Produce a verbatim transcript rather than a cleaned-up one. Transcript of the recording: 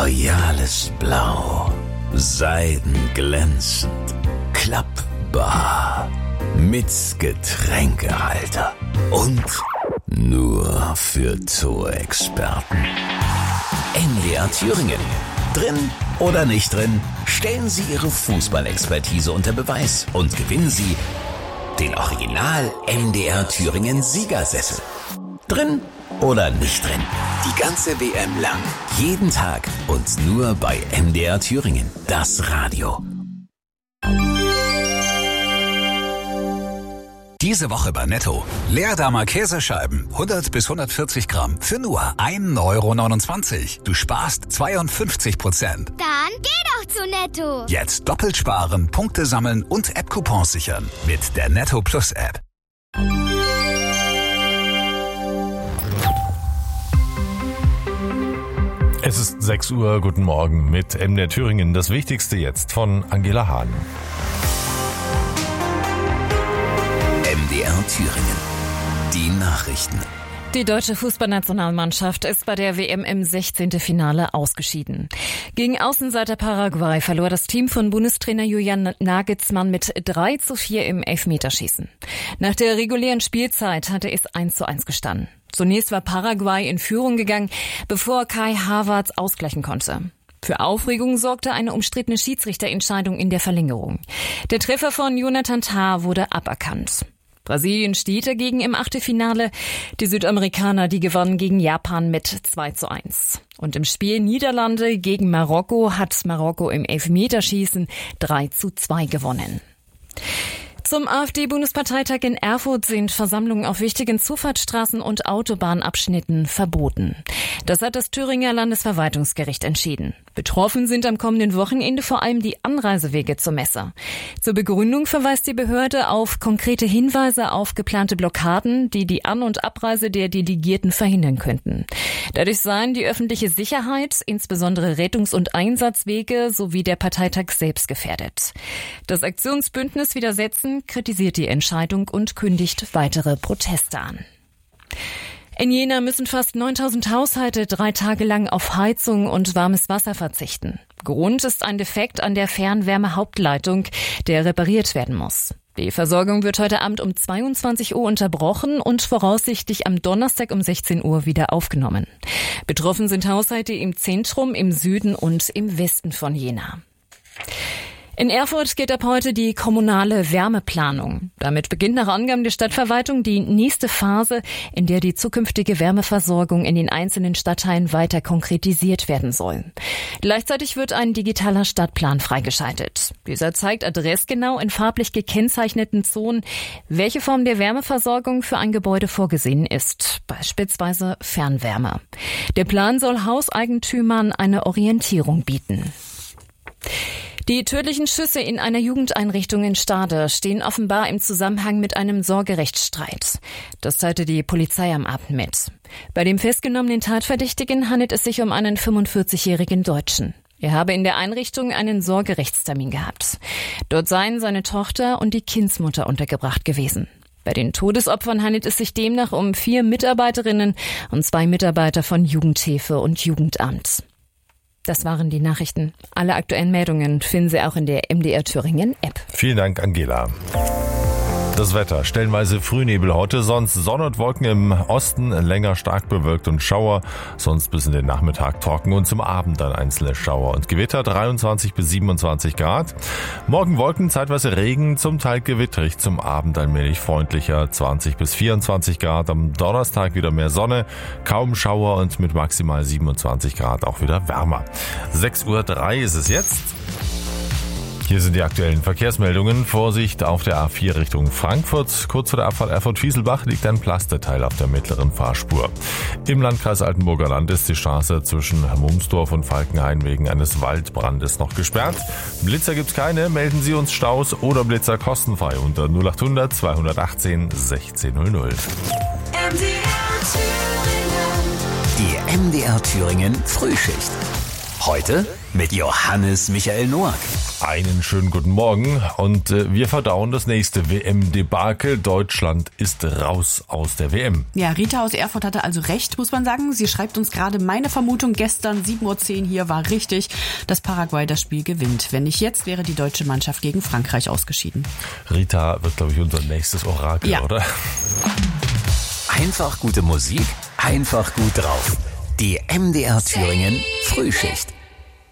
royales Blau, seidenglänzend, klappbar, mit Getränkehalter und nur für Torexperten. M D R Thüringen. Drin oder nicht drin, stellen Sie Ihre Fußballexpertise unter Beweis und gewinnen Sie den Original M D R Thüringen Siegersessel. Drin oder nicht drin, die ganze W M lang, jeden Tag und nur bei M D R Thüringen, das Radio. Diese Woche bei Netto. Leerdamer Käsescheiben, hundert bis hundertvierzig Gramm, für nur ein Euro neunundzwanzig. Du sparst zweiundfünfzig Prozent. Dann geh doch zu Netto. Jetzt doppelt sparen, Punkte sammeln und App-Coupons sichern. Mit der Netto Plus App. Es ist sechs Uhr, guten Morgen mit M D R Thüringen. Das Wichtigste jetzt von Angela Hahn. M D R Thüringen. Die Nachrichten. Die deutsche Fußballnationalmannschaft ist bei der W M im sechzehnten Finale ausgeschieden. Gegen Außenseiter Paraguay verlor das Team von Bundestrainer Julian Nagelsmann mit drei zu vier im Elfmeterschießen. Nach der regulären Spielzeit hatte es eins zu eins gestanden. Zunächst war Paraguay in Führung gegangen, bevor Kai Havertz ausgleichen konnte. Für Aufregung sorgte eine umstrittene Schiedsrichterentscheidung in der Verlängerung. Der Treffer von Jonathan Tah wurde aberkannt. Brasilien steht dagegen im Achtelfinale. Die Südamerikaner, die gewannen gegen Japan mit zwei zu eins. Und im Spiel Niederlande gegen Marokko hat Marokko im Elfmeterschießen drei zu zwei gewonnen. Zum AfD-Bundesparteitag in Erfurt sind Versammlungen auf wichtigen Zufahrtsstraßen und Autobahnabschnitten verboten. Das hat das Thüringer Landesverwaltungsgericht entschieden. Betroffen sind am kommenden Wochenende vor allem die Anreisewege zur Messe. Zur Begründung verweist die Behörde auf konkrete Hinweise auf geplante Blockaden, die die An- und Abreise der Delegierten verhindern könnten. Dadurch seien die öffentliche Sicherheit, insbesondere Rettungs- und Einsatzwege sowie der Parteitag selbst gefährdet. Das Aktionsbündnis Widersetzen kritisiert die Entscheidung und kündigt weitere Proteste an. In Jena müssen fast neuntausend Haushalte drei Tage lang auf Heizung und warmes Wasser verzichten. Grund ist ein Defekt an der Fernwärmehauptleitung, der repariert werden muss. Die Versorgung wird heute Abend um zweiundzwanzig Uhr unterbrochen und voraussichtlich am Donnerstag um sechzehn Uhr wieder aufgenommen. Betroffen sind Haushalte im Zentrum, im Süden und im Westen von Jena. In Erfurt gilt ab heute die kommunale Wärmeplanung. Damit beginnt nach Angaben der Stadtverwaltung die nächste Phase, in der die zukünftige Wärmeversorgung in den einzelnen Stadtteilen weiter konkretisiert werden soll. Gleichzeitig wird ein digitaler Stadtplan freigeschaltet. Dieser zeigt adressgenau in farblich gekennzeichneten Zonen, welche Form der Wärmeversorgung für ein Gebäude vorgesehen ist, beispielsweise Fernwärme. Der Plan soll Hauseigentümern eine Orientierung bieten. Die tödlichen Schüsse in einer Jugendeinrichtung in Stade stehen offenbar im Zusammenhang mit einem Sorgerechtsstreit. Das teilte die Polizei am Abend mit. Bei dem festgenommenen Tatverdächtigen handelt es sich um einen fünfundvierzigjährigen Deutschen. Er habe in der Einrichtung einen Sorgerechtstermin gehabt. Dort seien seine Tochter und die Kindsmutter untergebracht gewesen. Bei den Todesopfern handelt es sich demnach um vier Mitarbeiterinnen und zwei Mitarbeiter von Jugendhilfe und Jugendamt. Das waren die Nachrichten. Alle aktuellen Meldungen finden Sie auch in der M D R Thüringen App. Vielen Dank, Angela. Das Wetter, stellenweise Frühnebel heute, sonst Sonne und Wolken im Osten, länger stark bewölkt und Schauer, sonst bis in den Nachmittag trocken und zum Abend dann einzelne Schauer und Gewitter, dreiundzwanzig bis siebenundzwanzig Grad. Morgen Wolken, zeitweise Regen, zum Teil gewitterig, zum Abend allmählich freundlicher, zwanzig bis vierundzwanzig Grad. Am Donnerstag wieder mehr Sonne, kaum Schauer und mit maximal siebenundzwanzig Grad auch wieder wärmer. sechs Uhr drei ist es jetzt. Hier sind die aktuellen Verkehrsmeldungen. Vorsicht auf der A vier Richtung Frankfurt. Kurz vor der Abfahrt Erfurt-Fieselbach liegt ein Pflasterteil auf der mittleren Fahrspur. Im Landkreis Altenburger Land ist die Straße zwischen Mumsdorf und Falkenhain wegen eines Waldbrandes noch gesperrt. Blitzer gibt's keine. Melden Sie uns Staus oder Blitzer kostenfrei unter null acht hundert zweihundertachtzehn sechzehnhundert. Die M D R Thüringen Frühschicht. Heute mit Johannes Michael Noack. Einen schönen guten Morgen und äh, wir verdauen das nächste W M-Debakel. Deutschland ist raus aus der W M. Ja, Rita aus Erfurt hatte also recht, muss man sagen. Sie schreibt uns gerade, meine Vermutung gestern sieben Uhr zehn hier war richtig, dass Paraguay das Spiel gewinnt. Wenn nicht jetzt, wäre die deutsche Mannschaft gegen Frankreich ausgeschieden. Rita wird, glaube ich, unser nächstes Orakel, ja. oder? Einfach gute Musik, einfach gut drauf. Die M D R Thüringen Frühschicht.